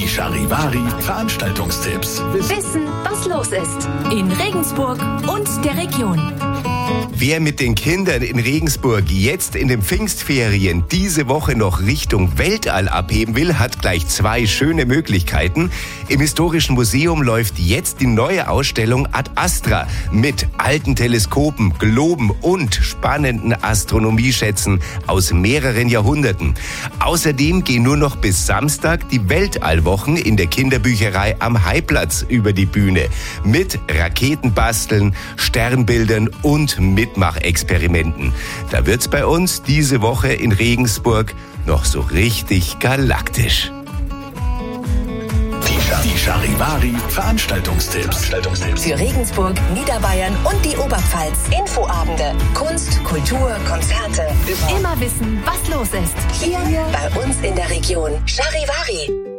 Die Charivari-Veranstaltungstipps. Wissen, was los ist in Regensburg und der Region. Wer mit den Kindern in Regensburg jetzt in den Pfingstferien diese Woche noch Richtung Weltall abheben will, hat gleich 2 schöne Möglichkeiten. Im Historischen Museum läuft jetzt die neue Ausstellung Ad Astra mit alten Teleskopen, Globen und spannenden Astronomieschätzen aus mehreren Jahrhunderten. Außerdem gehen nur noch bis Samstag die Weltallwochen in der Kinderbücherei am Haiplatz über die Bühne mit Raketenbasteln, Sternbildern und Mitmachexperimenten. Da wird's bei uns diese Woche in Regensburg noch so richtig galaktisch. Die Charivari-Veranstaltungstipps. Für Regensburg, Niederbayern und die Oberpfalz. Infoabende, Kunst, Kultur, Konzerte. Immer wissen, was los ist. Hier bei uns in der Region. Charivari.